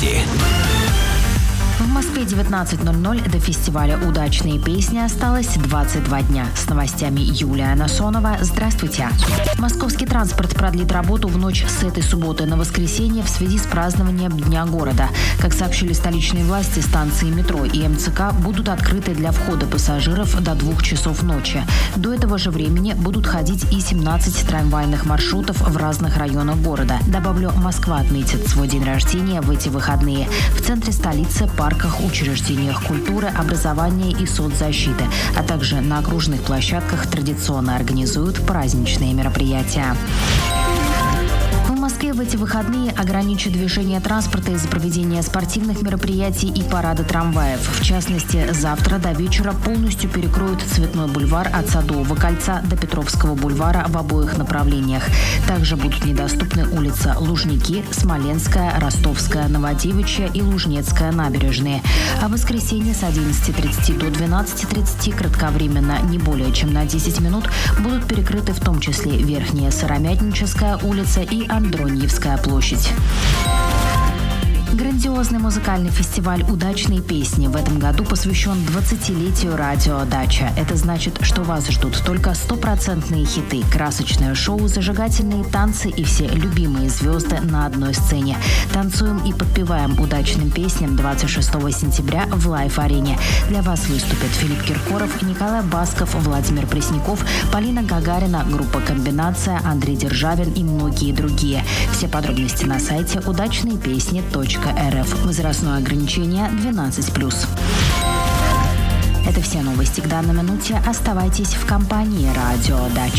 новости. В Москве 19:00 до фестиваля «Удачные песни» осталось 22 дня. С новостями Юлия Насонова. Здравствуйте. Московский транспорт продлит работу в ночь с этой субботы на воскресенье в связи с празднованием Дня города. Как сообщили столичные власти, станции метро и МЦК будут открыты для входа пассажиров до 2 часов ночи. До этого же времени будут ходить и 17 трамвайных маршрутов в разных районах города. Добавлю, Москва отметит свой день рождения в эти выходные. В центре столицы, парках, учреждениях культуры, образования и соцзащиты, а также на окружных площадках традиционно организуют праздничные мероприятия. В Москве в эти выходные ограничат движение транспорта из-за проведения спортивных мероприятий и парада трамваев. В частности, завтра до вечера полностью перекроют Цветной бульвар от Садового кольца до Петровского бульвара в обоих направлениях. Также будут недоступны улица Лужники, Смоленская, Ростовская, Новодевичья и Лужнецкая набережные. А в воскресенье с 11:30 до 12:30 кратковременно, не более чем на 10 минут, будут перекрыты в том числе Верхняя Сыромятническая улица и Андроньевская площадь. Грандиозный музыкальный фестиваль «Удачные песни» в этом году посвящен 20-летию радио «Дача». Это значит, что вас ждут только стопроцентные хиты, красочное шоу, зажигательные танцы и все любимые звезды на одной сцене. Танцуем и подпеваем удачным песням 26 сентября в Лайф-арене. Для вас выступят Филипп Киркоров, Николай Басков, Владимир Пресняков, Полина Гагарина, группа «Комбинация», Андрей Державин и многие другие. Все подробности на сайте удачныепесни.рф. Возрастное ограничение 12+. Это все новости к данной минуте. Оставайтесь в компании «Радио Дача».